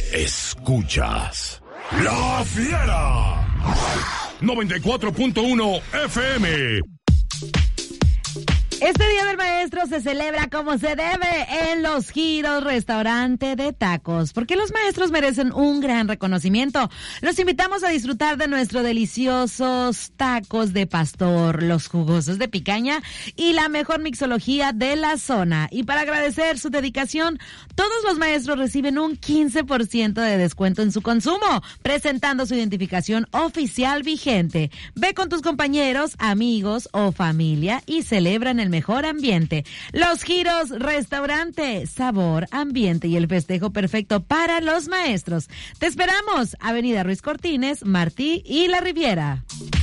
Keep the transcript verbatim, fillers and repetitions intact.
Escuchas La Fiera noventa y cuatro punto uno F M. Este Día del Maestro se celebra como se debe en Los Giros Restaurante de Tacos, porque los maestros merecen un gran reconocimiento. Los invitamos a disfrutar de nuestros deliciosos tacos de pastor, los jugosos de picaña y la mejor mixología de la zona. Y para agradecer su dedicación, todos los maestros reciben un quince por ciento de descuento en su consumo, presentando su identificación oficial vigente. Ve con tus compañeros, amigos o familia y celebran el mejor ambiente. Los Giros Restaurante, sabor, ambiente y el festejo perfecto para los maestros. Te esperamos, Avenida Ruiz Cortines, Martí y La Riviera.